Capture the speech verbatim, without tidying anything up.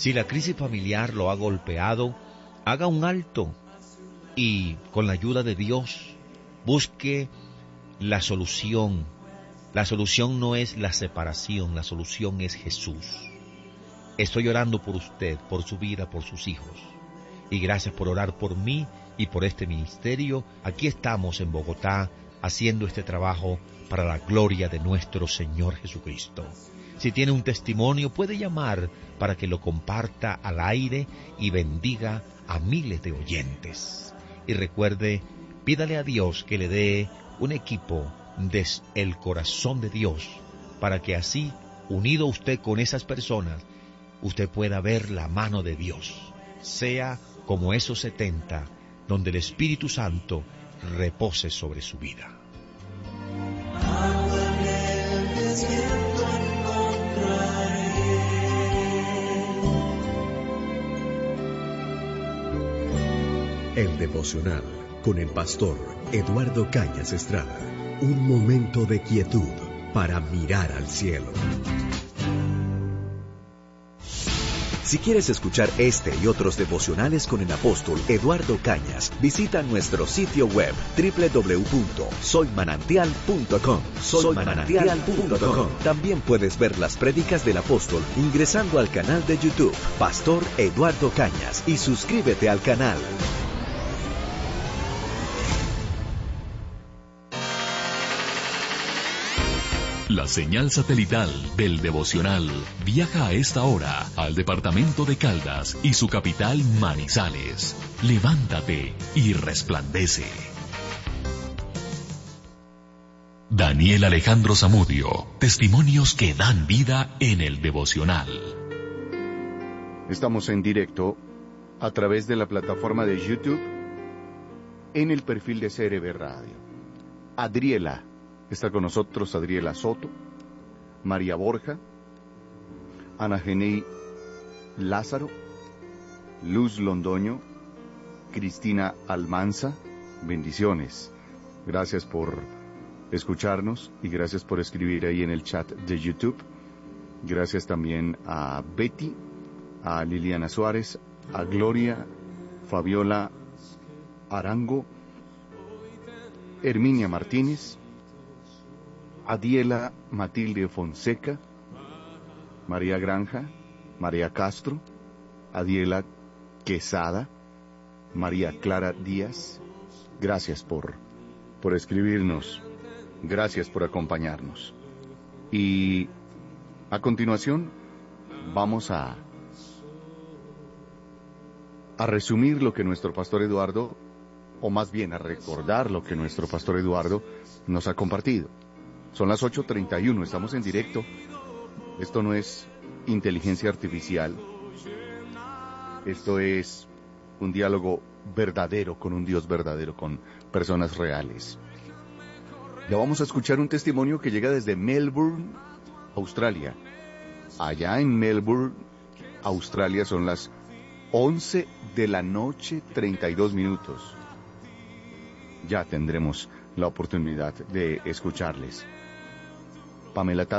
Si la crisis familiar lo ha golpeado, haga un alto y con la ayuda de Dios busque la solución. La solución no es la separación, la solución es Jesús. Estoy orando por usted, por su vida, por sus hijos. Y gracias por orar por mí y por este ministerio. Aquí estamos en Bogotá haciendo este trabajo para la gloria de nuestro Señor Jesucristo. Si tiene un testimonio, puede llamar para que lo comparta al aire y bendiga a miles de oyentes. Y recuerde, pídale a Dios que le dé un equipo desde el corazón de Dios, para que así, unido usted con esas personas, usted pueda ver la mano de Dios. Sea como esos setenta, donde el Espíritu Santo repose sobre su vida. El devocional con el pastor Eduardo Cañas Estrada. Un momento de quietud para mirar al cielo. Si quieres escuchar este y otros devocionales con el apóstol Eduardo Cañas, visita nuestro sitio web doble u doble u doble u punto soy manantial punto com. soy manantial punto com. También puedes ver las prédicas del apóstol ingresando al canal de YouTube Pastor Eduardo Cañas y suscríbete al canal. La señal satelital del devocional viaja a esta hora al departamento de Caldas y su capital Manizales. Levántate y resplandece. Daniel Alejandro Zamudio, testimonios que dan vida en el devocional. Estamos en directo a través de la plataforma de YouTube en el perfil de C R B Radio. Adriela está con nosotros, Adriela Soto, María Borja, Ana Genei Lázaro, Luz Londoño, Cristina Almanza. Bendiciones. Gracias por escucharnos y gracias por escribir ahí en el chat de YouTube. Gracias también a Betty, a Liliana Suárez, a Gloria, Fabiola Arango, Herminia Martínez, Adiela Matilde Fonseca, María Granja, María Castro, Adiela Quesada, María Clara Díaz. Gracias por, por escribirnos, gracias por acompañarnos. Y a continuación vamos a, a resumir lo que nuestro pastor Eduardo, o más bien a recordar lo que nuestro pastor Eduardo nos ha compartido. Son las ocho treinta y uno, estamos en directo. Esto no es inteligencia artificial. Esto es un diálogo verdadero con un Dios verdadero, con personas reales. Ya vamos a escuchar un testimonio que llega desde Melbourne, Australia. Allá en Melbourne, Australia, son las once de la noche, treinta y dos minutos. Ya tendremos la oportunidad de escucharles. Pamela